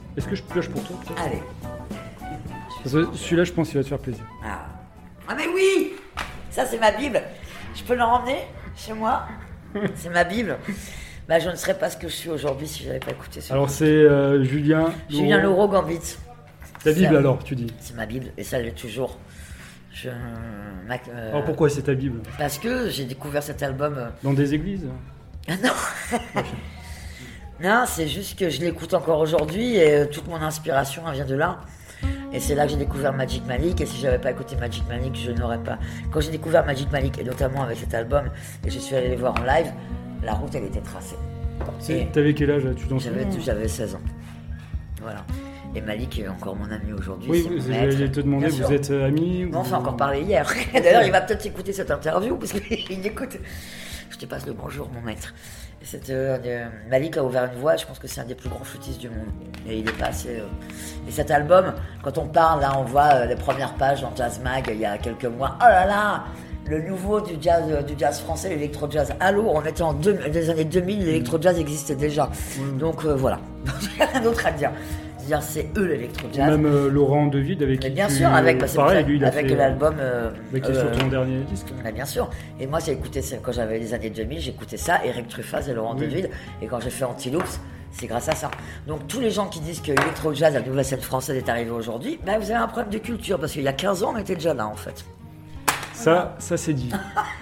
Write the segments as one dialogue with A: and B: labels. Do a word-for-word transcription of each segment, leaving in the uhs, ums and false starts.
A: Est-ce que je pioche pour toi peut-être?
B: Allez.
A: Parce que celui-là, je pense qu'il va te faire plaisir.
B: Ah. ah mais oui. Ça c'est ma Bible. Je peux l'emmener chez moi. C'est ma Bible. Bah, je ne serais pas ce que je suis aujourd'hui si je n'avais pas écouté ce
A: Alors c'est euh, Julien...
B: Julien Laureau, Gambit.
A: Ta Bible
B: C'est-
A: alors, tu dis?
B: C'est ma Bible et ça l'est toujours. Je... ma- euh,
A: Alors pourquoi c'est ta Bible?
B: Parce que j'ai découvert cet album. euh,
A: Dans des églises?
B: Ah non. Non, c'est juste que je l'écoute encore aujourd'hui et euh, toute mon inspiration elle vient de là. Et c'est là que j'ai découvert Magic Malik. Et si j'avais pas écouté Magic Malik, je n'aurais pas. Quand j'ai découvert Magic Malik et notamment avec cet album, et je suis allé les voir en live, la route elle était tracée. Et
A: T'avais quel âge? Tu t'en
B: J'avais,
A: souviens?
B: j'avais seize ans. Voilà. Et Malik est encore mon ami aujourd'hui.
A: Oui,
B: c'est mon
A: vous-
B: maître.
A: j'allais te demander,
B: Bien
A: vous
B: sûr.
A: êtes euh, amis?
B: Non, on
A: vous-
B: s'est encore parlé hier. D'ailleurs, il va peut-être écouter cette interview parce qu'il écoute. Je te passe le bonjour, mon maître. Et cette, euh, euh, Malik a ouvert une voie, je pense que c'est un des plus grands flûtistes du monde. Et il est pas assez. euh, Et cet album, quand on parle, là, on voit euh, les premières pages dans Jazz Mag il y a quelques mois. Oh là là! Le nouveau du jazz, euh, du jazz français, l'électro-jazz. Allô, on était en deux, les années deux mille, l'électro-jazz existait déjà. Donc euh, voilà. Il n'y a rien d'autre à dire. C'est-à-dire, c'est eux l'électro-jazz.
A: Même euh, Laurent Deville avec
B: Mais
A: qui
B: bien
A: tu-
B: sûr, avec, bah, c'est pour
A: pareil,
B: ça,
A: lui, il a
B: avec
A: fait,
B: l'album. euh,
A: avec qui est
B: euh,
A: sur ton dernier disque.
B: mais bien sûr. Et moi, j'ai écouté ça quand j'avais les années deux mille, j'écoutais ça, Eric Truffaz et Laurent
A: Oui.
B: Deville. Et quand j'ai fait Antiloops, c'est grâce à ça. Donc, tous les gens qui disent que l'électro-jazz, la nouvelle scène française, est arrivée aujourd'hui, bah, vous avez un problème de culture. Parce qu'il y a quinze ans, on était déjà là, en fait.
A: Ça, ça c'est dit.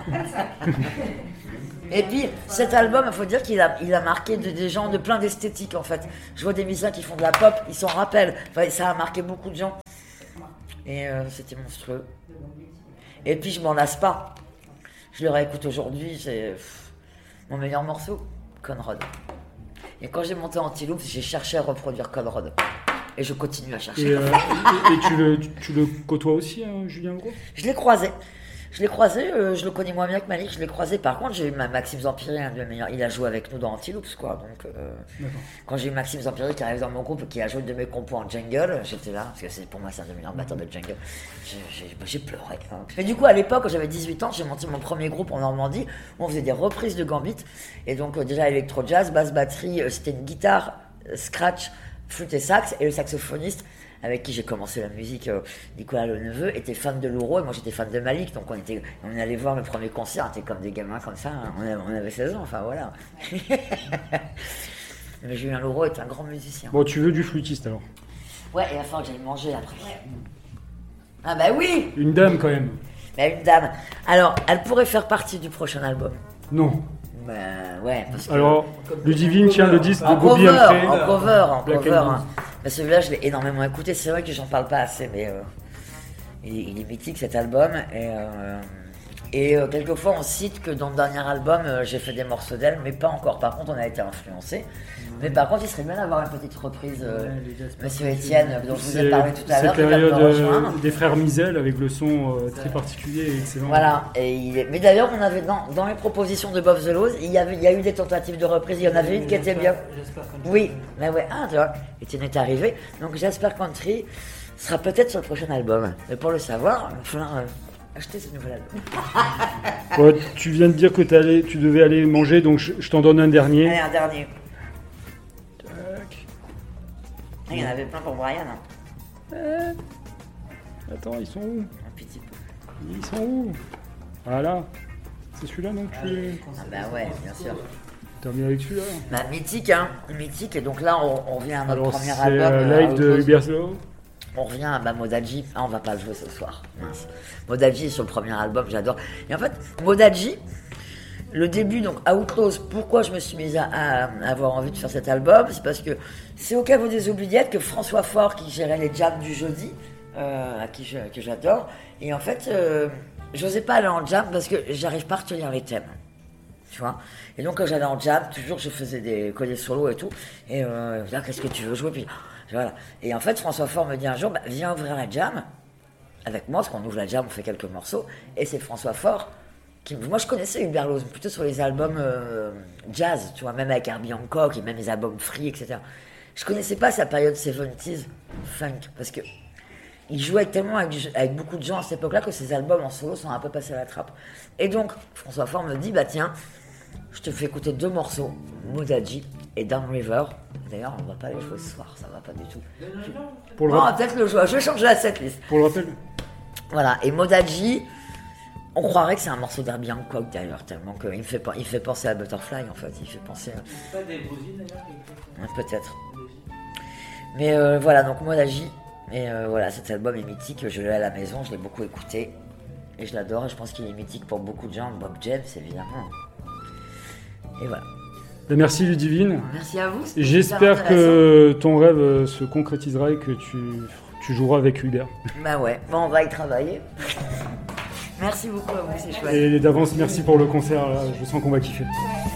B: Et puis, cet album, il faut dire qu'il a, il a marqué de- des gens de plein d'esthétiques, en fait. Je vois des musiciens qui font de la pop, ils s'en rappellent. Enfin, ça a marqué beaucoup de gens. Et euh, c'était monstrueux. Et puis, je m'en lasse pas. Je le réécoute aujourd'hui, c'est pff, mon meilleur morceau, Conrad. Et quand j'ai monté Antiloops, j'ai cherché à reproduire Conrad. Et je continue à chercher.
A: Et, euh, et- et tu, le, tu, tu le côtoies aussi, hein, Julien Gros?
B: Je l'ai croisé. Je l'ai croisé, euh, je le connais moins bien que Malik, je l'ai croisé. Par contre, j'ai eu ma Maxime Zampiri, un de mes meilleurs. Il a joué avec nous dans Antiloops, quoi. Donc, euh,
A: D'accord.
B: quand j'ai eu Maxime Zampiri qui arrive dans mon groupe et qui a joué de mes compos en jungle, j'étais là, parce que c'est, pour moi, c'est un des meilleurs batteurs de jungle. J'ai, j'ai, j'ai pleuré. Hein. Mais du coup, à l'époque, quand j'avais dix-huit ans, j'ai monté mon premier groupe en Normandie où on faisait des reprises de Gambit. Et donc, euh, déjà, électro-jazz, basse batterie, euh, c'était une guitare, euh, scratch, flûte et sax, et le saxophoniste avec qui j'ai commencé la musique, euh, Nicolas Le Neveu, était fan de Louro et moi j'étais fan de Malik, donc on était, on est allé voir le premier concert, on était comme des gamins comme ça, hein. on, avait, on avait seize ans, enfin voilà. Mais Julien Louro est un grand musicien.
A: Bon, tu veux du flûtiste alors?
B: Ouais, et il va falloir que j'aille manger après. Ah bah oui,
A: Une dame quand même?
B: mais une dame. Alors, elle pourrait faire partie du prochain album.
A: Non.
B: Bah ouais, parce que...
A: Alors, Ludivine tient le disque de
B: En
A: Bobby
B: cover,
A: Humphrey.
B: en cover, en
A: Black
B: cover.
A: and Blue.
B: Hein. Mais celui-là, je l'ai énormément écouté. C'est vrai que j'en parle pas assez, mais euh, il, il est mythique cet album. Et, euh, et euh, quelquefois, on cite que dans le dernier album, euh, j'ai fait des morceaux d'elle, mais pas encore. Par contre, on a été influencé. Mais par contre, il serait bien d'avoir une petite reprise, euh, Monsieur Étienne, dont je vous ai
A: C'est
B: parlé tout à
A: cette
B: l'heure, qui va me
A: période
B: rejoindre.
A: euh, des frères Misel avec le son euh, très particulier et excellent.
B: Voilà, et il est... mais d'ailleurs, on avait dans, dans les propositions de Bob the Laws, il y, avait, il y a eu des tentatives de reprise, il y en avait une qui était bien. Oui, mais ouais, ah, tu vois, Etienne est arrivé. Donc Jasper Country sera peut-être sur le prochain album. Mais pour le savoir, il va falloir euh, acheter ce nouvel album.
A: Ouais, tu viens de dire que t'allais- tu devais aller manger, donc je, je t'en donne un dernier.
B: Allez, un dernier.
A: Tac.
B: Ah, il y en avait plein pour Brian. Hein.
A: Eh. Attends, ils sont où?
B: Un petit peu.
A: Ils sont où? Voilà. C'est celui-là donc tu
B: Ah bah ouais, bien sûr.
A: termines avec celui-là.
B: Bah, mythique, hein, mythique. Et donc là, on, on revient à notre
A: Alors
B: premier
A: c'est
B: album.
A: euh,
B: euh,
A: live de
B: Outlaws.
A: Hubert Slow.
B: On revient à bah, Modaji. Ah, on va pas le jouer ce soir. Mince. Modaji est sur le premier album, j'adore. Et en fait, Modaji, le début, donc Outlaws, pourquoi je me suis mise à, à- à avoir envie de faire cet album, c'est parce que c'est au caveau des oubliettes que François Faure, qui gérait les jams du jeudi, euh, à qui je- que j'adore, et en fait, euh, j'osais pas aller en jam parce que j'arrive pas à retenir les thèmes. Tu vois. Et donc quand j'allais en jam, toujours je faisais des colliers solos et tout. Et euh, là, qu'est-ce que tu veux jouer? Puis voilà. Et en fait, François Faure me dit un jour, bah, viens ouvrir la jam avec moi, parce qu'on ouvre la jam, on fait quelques morceaux. Et c'est François Faure qui, moi je connaissais Hubert Laws, plutôt sur les albums euh, jazz, tu vois, même avec Herbie Hancock et même les albums free, et cetera. Je connaissais pas sa période soixante-dix funk, parce que il jouait tellement avec, du- avec beaucoup de gens à cette époque-là que ses albums en solo sont un peu passés à la trappe. Et donc, François Faure me dit, bah tiens, je te fais écouter deux morceaux, Modaji et Downriver. D'ailleurs, on va pas les jouer ce soir, ça va pas du tout.
A: Pour le
B: Bon, on va
A: rappel.
B: peut-être le jouer, je vais changer la setlist.
A: Pour le rappel.
B: Voilà, et Modaji, on croirait que c'est un morceau d'Herbie Hancock d'ailleurs, tellement qu'il me fait, il fait penser à Butterfly en fait, il fait penser à...
C: C'est pas des Brosines d'ailleurs qui-
B: Ouais, peut-être. Mais euh, voilà, donc Modaji, et euh, voilà, cet album est mythique, je l'ai à la maison, je l'ai beaucoup écouté, et je l'adore, et je pense qu'il est mythique pour beaucoup de gens, Bob James évidemment. Et voilà.
A: Ben, merci Ludivine.
B: Merci à vous. c'était
A: J'espère
B: super intéressant.
A: que ton rêve euh, se concrétisera et que tu, tu joueras avec Hubert.
B: Bah ouais, bon, on va y travailler. Merci beaucoup à vous, c'est chouette.
A: Et d'avance, merci pour le concert, là. Je sens qu'on va kiffer.
D: Ouais.